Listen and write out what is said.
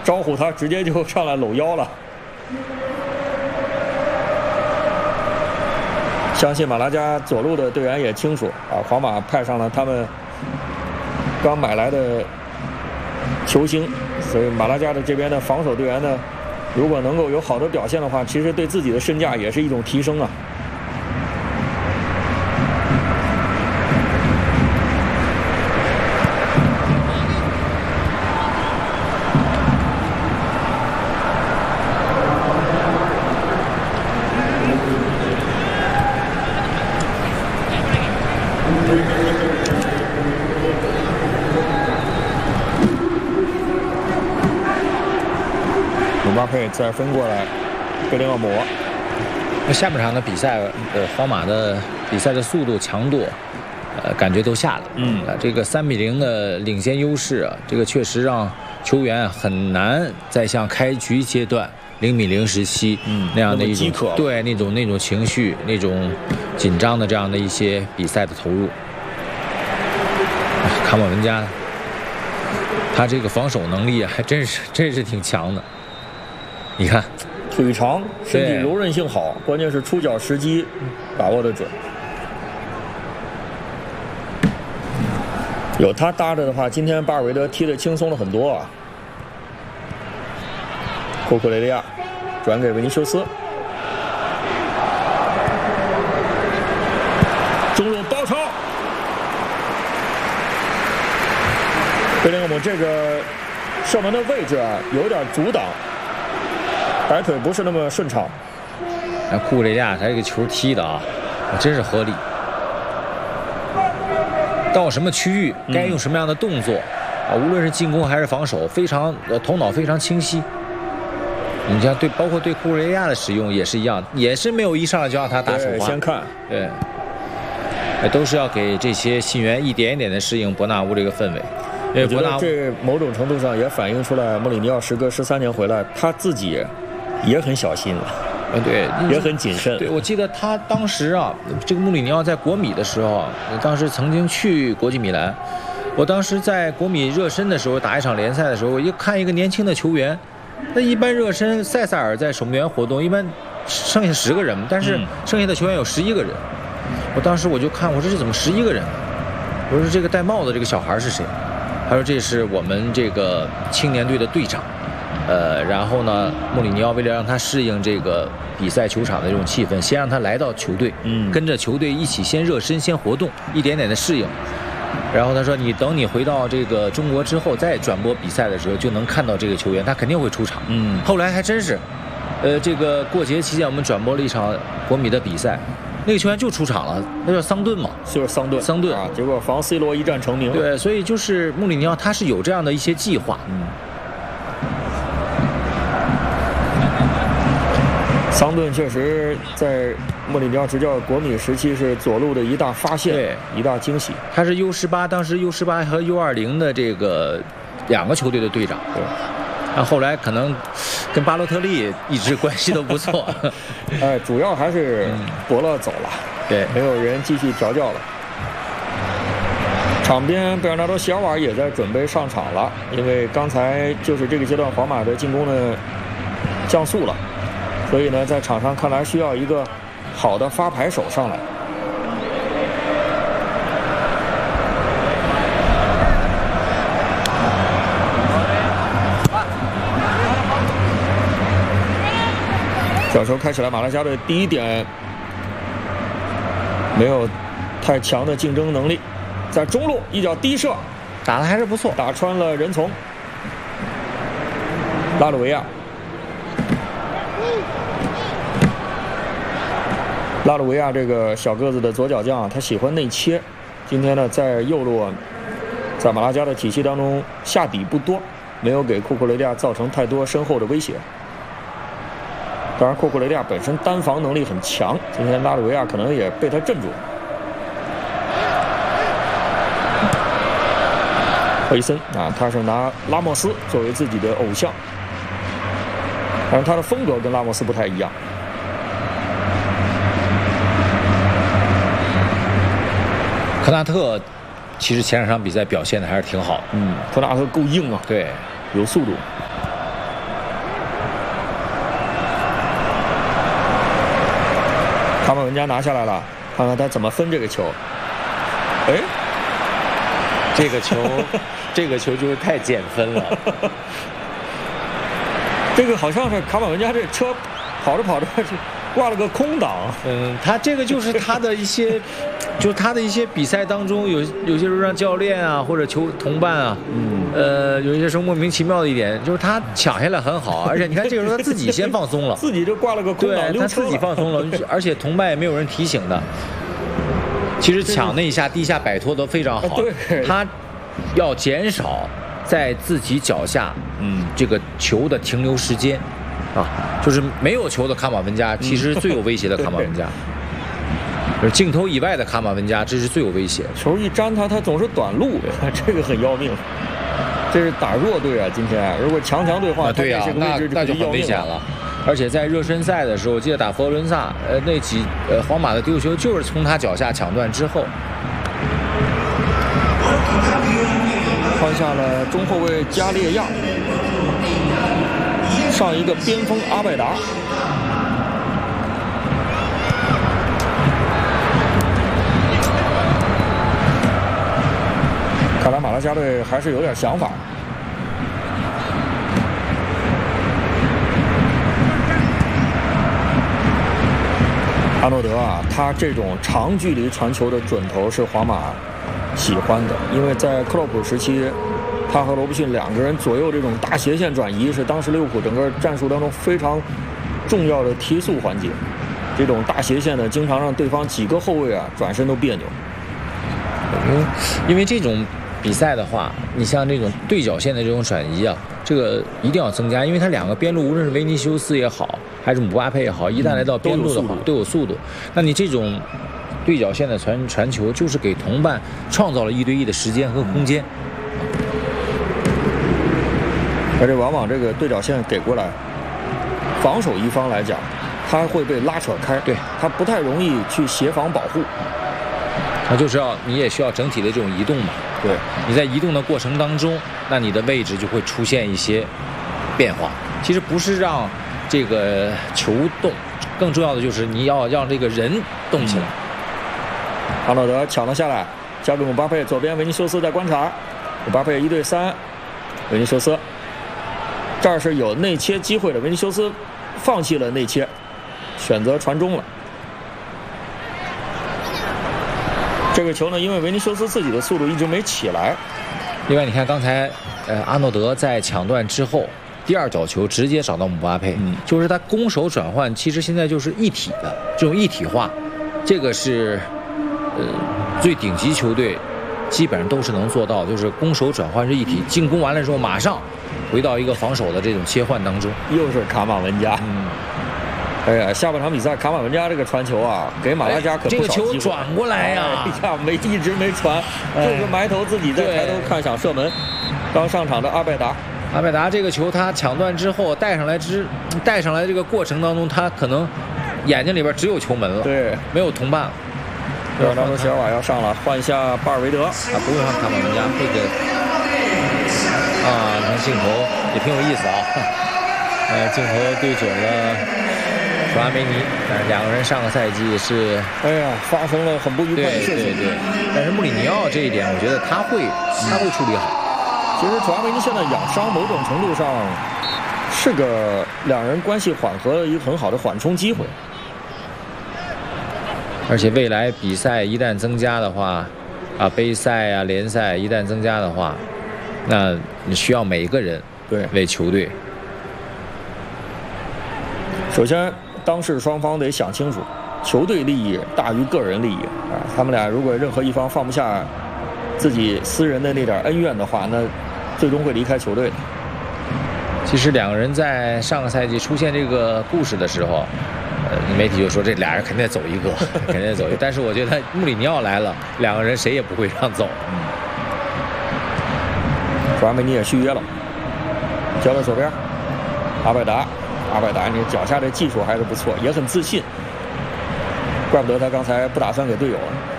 招呼他，直接就上来搂腰了。相信马拉加左路的队员也清楚啊，皇马派上了他们刚买来的球星，所以马拉加的这边的防守队员呢，如果能够有好的表现的话，其实对自己的身价也是一种提升啊。姆巴佩再分过来，贝林厄姆。 那下半场的比赛，皇马的比赛的速度、强度，感觉都下了。这个3-0的领先优势啊，这个确实让球员很难再像开局阶段0-0时期那样的一种对那种情绪、那种紧张的这样的一些比赛的投入。卡马文加，他这个防守能力啊，还真是挺强的。你看， 腿长，身体柔韧性好，关键是出脚时机把握的准。有他搭着的话，今天巴尔韦德踢得轻松了很多啊。库库雷利亚转给维尼修斯，中路包抄，贝林厄姆这个射门的位置啊，有点阻挡。摆腿不是那么顺畅。 那库雷亚他这个球踢的啊，真是合理。到什么区域该用什么样的动作啊，无论是进攻还是防守，非常头脑非常清晰。你像包括对库雷亚的使用也是一样，也是没有一上来就让他打手滑， 先看， 对，都是要给这些新援一点一点的适应伯纳乌这个氛围。 我觉得这某种程度上也反映出来，穆里尼奥时隔13年回来，他自己也很小心了， 对， 也很谨慎。 对，我记得他当时啊，这个穆里尼奥在国米的时候，当时曾经去国际米兰。我当时在国米热身的时候，打一场联赛的时候，我一看一个年轻的球员，那一般热身塞萨尔在守门员活动，一般剩下10个人，但是剩下的球员有11个人。我当时我就看，我说这怎么11个人？我说这个戴帽子这个小孩是谁？他说这是我们这个青年队的队长。然后呢，穆里尼奥为了让他适应这个比赛球场的这种气氛，先让他来到球队，跟着球队一起先热身、先活动，一点点的适应。然后他说，等你回到这个中国之后，再转播比赛的时候，就能看到这个球员，他肯定会出场。后来还真是，这个过节期间我们转播了一场国米的比赛，那个球员就出场了，那叫桑顿嘛， 就是桑顿啊。结果防 C 罗一战成名。 对，所以就是穆里尼奥他是有这样的一些计划。 桑顿确实在穆里尼奥执教国米时期是左路的一大发现， 对， 一大惊喜。 他是 U18， 当时 U18 和 U20 的这个2个球队的队长。 对， 那后来可能跟巴洛特利一直关系都不错。 主要还是伯乐走了， 对， 没有人继续调教了。场边贝尔纳多·席尔瓦也在准备上场了，因为刚才就是这个阶段皇马的进攻呢降速了。所以呢，在场上看来需要一个好的发牌手上来。小球开起来，马来西亚的第一点没有太强的竞争能力，在中路一脚低射， 打得还是不错， 打穿了人丛。拉鲁维亚。拉鲁维亚这个小个子的左脚将啊，他喜欢内切。今天呢，在右路啊，在马拉加的体系当中下底不多，没有给库库雷利亚造成太多身后的威胁。当然，库库雷利亚本身单防能力很强，今天拉鲁维亚可能也被他镇住了。霍伊森啊，他是拿拉莫斯作为自己的偶像，但是他的风格跟拉莫斯不太一样。 科纳特其实前2场比赛表现的还是挺好的。 科纳特够硬啊， 对， 有速度。 卡马文加拿下来了，看看他怎么分这个球。哎， 这个球就是太减分了。 这个好像是卡马文加这车跑着跑着挂了个空档。 他这个就是他的一些，就是他的一些比赛当中有些时候让教练啊或者同伴啊，有一些时候莫名其妙的一点，就是他抢下来很好，而且你看这个时候他自己先放松了， 自己就挂了个空档， 对，他自己放松了，而且同伴也没有人提醒的。其实抢那一下地下摆脱得非常好，他要减少在自己脚下，这个球的停留时间，就是没有球的卡马文加，其实最有威胁的卡马文加，就是镜头以外的卡马文加，这是最有威胁。 球一沾他总是短路，这个很要命。这是打弱队啊，今天如果强队的话， 对呀，那就很危险了。而且在热身赛的时候，我记得打佛罗伦萨，那几皇马的丢球就是从他脚下抢断之后， 换下了中后卫加列亚，上一个边锋阿拜达。看来马拉加队还是有点想法。阿诺德啊，他这种长距离传球的准头是皇马喜欢的，因为在克洛普时期，他和罗伯逊两个人左右这种大斜线转移是当时利物浦整个战术当中非常重要的提速环节。这种大斜线呢，经常让对方几个后卫啊转身都别扭。 因为这种比赛的话，你像这种对角线的这种转移啊，这个一定要增加，因为他两个边路，无论是维尼修斯也好，还是姆巴佩也好，一旦来到边路的话，都有速度。那你这种对角线的传球，就是给同伴创造了1对1的时间和空间。 而且往往这个对角线给过来，防守一方来讲，他会被拉扯开， 对， 他不太容易去协防保护。 那就是你也需要整体的这种移动嘛。 对， 你在移动的过程当中，那你的位置就会出现一些变化。其实不是让这个球动，更重要的就是你要让这个人动起来。 阿诺德抢了下来，交给姆巴佩，左边维尼修斯在观察，姆巴佩1对3，维尼修斯这儿是有内切机会的，维尼修斯放弃了内切，选择传中了。这个球呢，因为维尼修斯自己的速度一直没起来。 另外，你看刚才，阿诺德在抢断之后，第二角球直接找到姆巴佩，就是他攻守转换，其实现在就是一体的这种一体化，这个是，最顶级球队基本上都是能做到，就是攻守转换是一体，进攻完了之后马上回到一个防守的这种切换当中。 又是卡马文加。哎呀，下半场比赛卡马文加这个传球啊，给马拉加可不少机会。 这个球转过来呀， 一直没传，就是埋头自己在抬头看想射门。刚上场的阿拜达这个球他抢断之后带上来这个过程当中，他可能眼睛里边只有球门了， 对， 没有同伴了。 贝尔纳多·席尔瓦要上了，换一下巴尔维德不用上卡马文加这个你看镜头也挺有意思啊。镜头对准了索阿梅尼，但是两个人上个赛季是发生了很不愉快的事情。 对，但是穆里尼奥这一点，我觉得他会处理好。 其实索阿梅尼现在养伤，某种程度上是个两人关系缓和的一个很好的缓冲机会。 而且未来比赛一旦增加的话，杯赛啊、联赛一旦增加的话，那你需要每一个人为球队。 首先，当事双方得想清楚，球队利益大于个人利益啊。他们俩如果任何一方放不下自己私人的那点恩怨的话，那最终会离开球队的。 其实两个人在上个赛季出现这个故事的时候，媒体就说这俩人肯定得走一个，肯定得走一个。但是我觉得穆里尼奥来了，两个人谁也不会让走。 索阿梅尼也续约了，交到左边，阿拜达，你脚下的技术还是不错，也很自信，怪不得他刚才不打算给队友。